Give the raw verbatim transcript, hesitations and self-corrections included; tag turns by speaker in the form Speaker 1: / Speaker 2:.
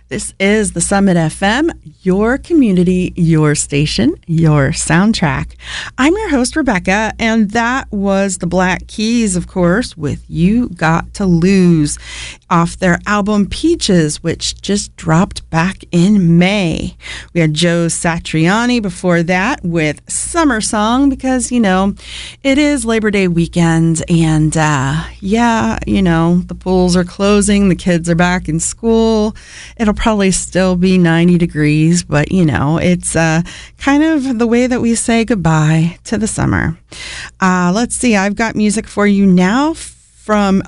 Speaker 1: This is the Summit F M, your community, your station, your soundtrack. I'm your host, Rebecca, and that was the Black Keys, of course, with You Got to Lose, off their album Peaches, which just dropped back in May. We had Joe Satriani before that with Summer Song, because, you know, it is Labor Day weekend, and uh, yeah, you know, the pools are closing, the kids are back in school. It'll probably still be ninety degrees, but, you know, it's uh, kind of the way that we say goodbye to the summer. Uh, let's see, I've got music for you now from